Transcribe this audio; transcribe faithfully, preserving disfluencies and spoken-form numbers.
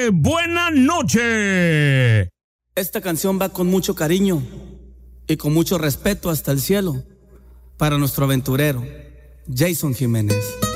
dice buena noche. Esta canción va con mucho cariño y con mucho respeto hasta el cielo para nuestro aventurero, Jason Jiménez.